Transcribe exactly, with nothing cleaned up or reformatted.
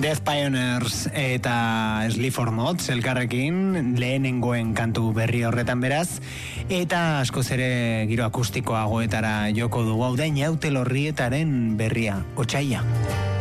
Death Pioneers eta Sleep for Mods elkarrekin lehenengoen kantu berri horretan beraz, eta askoz ere giro akustikoagoetara joko dugu hau da Inaute Lorrietaren berria, Otsaila.